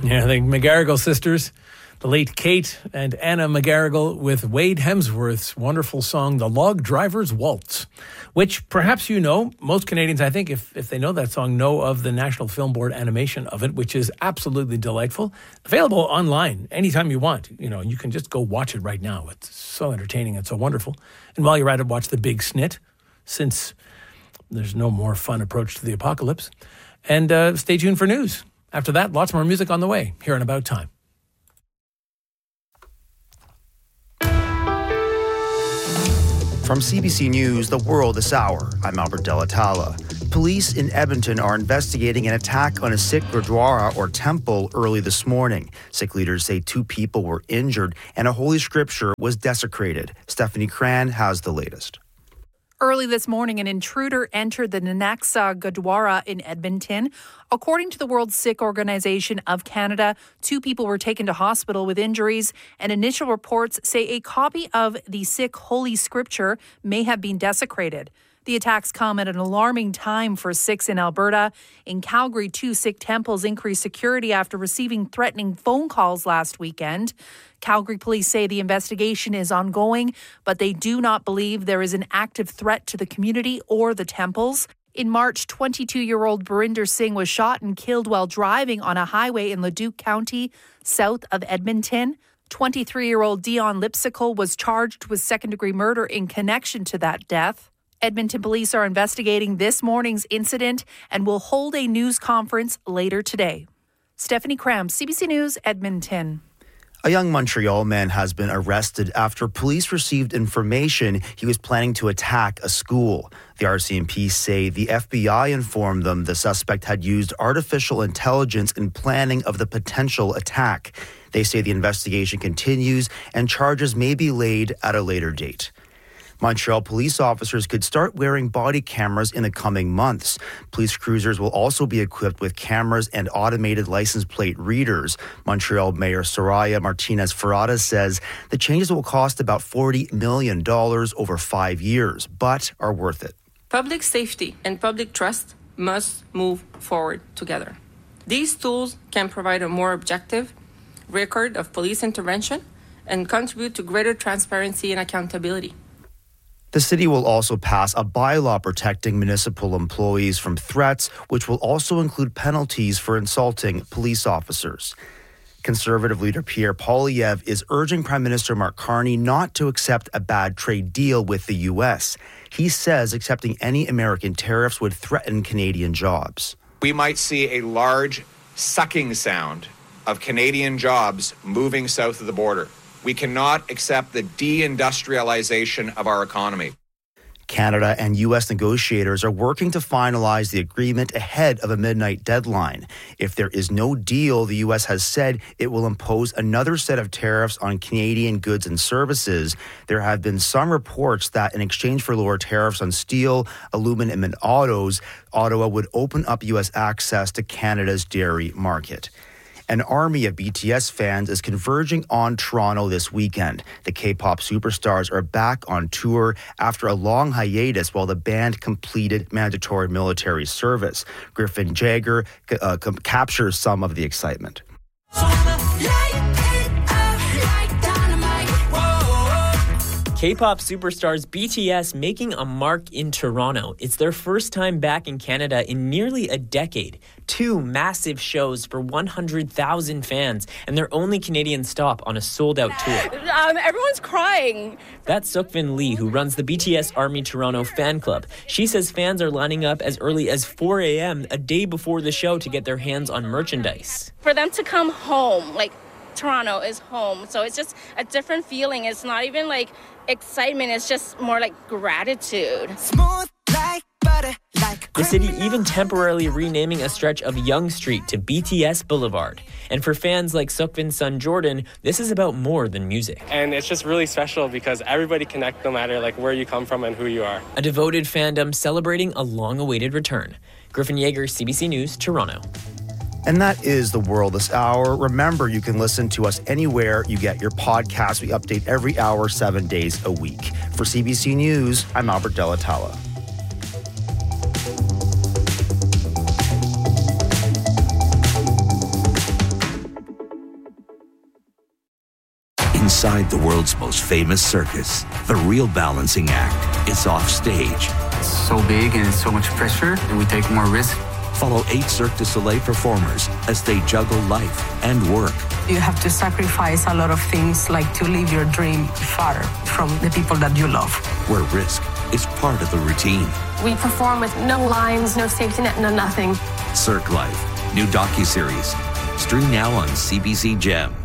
Yeah, the McGarrigle sisters, the late Kate and Anna McGarrigle, with Wade Hemsworth's wonderful song, The Log Driver's Waltz, which perhaps you know. Most Canadians, I think, if they know that song, know of the National Film Board animation of it, which is absolutely delightful. Available online anytime you want. You know, you can just go watch it right now. It's so entertaining and so wonderful. And while you're at it, watch The Big Snit, since there's no more fun approach to the apocalypse. And stay tuned for news. After that, lots more music on the way here in About Time. From CBC News, The World This Hour, I'm Albert Delatala. Police in Edmonton are investigating an attack on a Sikh Gurdwara or temple early this morning. Sikh leaders say 2 people were injured and a holy scripture was desecrated. Stephanie Cran has the latest. Early this morning, an intruder entered the Nanak Gurdwara in Edmonton. According to the World Sikh Organization of Canada, 2 people were taken to hospital with injuries, and initial reports say a copy of the Sikh Holy Scripture may have been desecrated. The attacks come at an alarming time for Sikhs in Alberta. In Calgary, 2 Sikh temples increased security after receiving threatening phone calls last weekend. Calgary police say the investigation is ongoing, but they do not believe there is an active threat to the community or the temples. In March, 22-year-old Barinder Singh was shot and killed while driving on a highway in Leduc County, south of Edmonton. 23-year-old Dion Lipsicle was charged with second-degree murder in connection to that death. Edmonton police are investigating this morning's incident and will hold a news conference later today. Stephanie Cram, CBC News, Edmonton. A young Montreal man has been arrested after police received information he was planning to attack a school. The RCMP say the FBI informed them the suspect had used artificial intelligence in planning of the potential attack. They say the investigation continues and charges may be laid at a later date. Montreal police officers could start wearing body cameras in the coming months. Police cruisers will also be equipped with cameras and automated license plate readers. Montreal Mayor Soraya Martinez-Ferrada says the changes will cost about $40 million over 5 years, but are worth it. Public safety and public trust must move forward together. These tools can provide a more objective record of police intervention and contribute to greater transparency and accountability. The city will also pass a bylaw protecting municipal employees from threats, which will also include penalties for insulting police officers. Conservative leader Pierre Poilievre is urging Prime Minister Mark Carney not to accept a bad trade deal with the U.S. He says accepting any American tariffs would threaten Canadian jobs. We might see a large sucking sound of Canadian jobs moving south of the border. We cannot accept the deindustrialization of our economy. Canada and U.S. negotiators are working to finalize the agreement ahead of a midnight deadline. If there is no deal, the U.S. has said it will impose another set of tariffs on Canadian goods and services. There have been some reports that in exchange for lower tariffs on steel, aluminum, and autos, Ottawa would open up U.S. access to Canada's dairy market. An army of BTS fans is converging on Toronto this weekend. The K-pop superstars are back on tour after a long hiatus while the band completed mandatory military service. Griffin Jagger captures some of the excitement. K-pop superstars BTS making a mark in Toronto. It's their first time back in Canada in nearly a decade. 2 massive shows for 100,000 fans and their only Canadian stop on a sold-out tour. Everyone's crying. That's Sukvin Lee, who runs the BTS Army Toronto fan club. She says fans are lining up as early as 4 a.m. a day before the show to get their hands on merchandise. For them to come home, Toronto is home. So it's just a different feeling. It's not even excitement, it's just more like gratitude. Smooth like butter, like the city even temporarily renaming a stretch of Yonge Street to BTS Boulevard. And for fans like Sukvin's son Jordan, this is about more than music. And it's just really special because everybody connects no matter where you come from and who you are. A devoted fandom celebrating a long-awaited return. Griffin Yeager, CBC News, Toronto. And that is The World This Hour. Remember, you can listen to us anywhere you get your podcasts. We update every hour, 7 days a week. For CBC News, I'm Albert Delatala. inside the world's most famous circus. The real balancing act is off stage. It's so big and it's so much pressure, and we take more risk. Follow 8 Cirque du Soleil performers as they juggle life and work. You have to sacrifice a lot of things, like to live your dream far from the people that you love. Where risk is part of the routine. We perform with no lines, no safety net, no nothing. Cirque Life, new docuseries. Stream now on CBC Gem.